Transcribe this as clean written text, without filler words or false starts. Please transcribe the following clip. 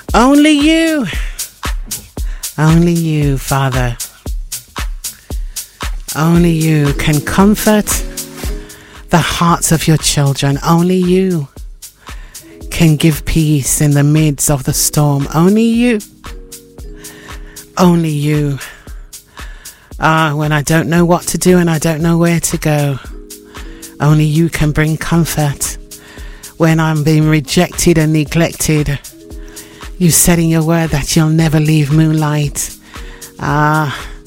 Only you. Only you, Father. Only you can comfort the hearts of your children. Only you can give peace in the midst of the storm. Only you. Only you. When I don't know what to do and I don't know where to go, only you can bring comfort. When I'm being rejected and neglected, you said in your word that you'll never leave moonlight.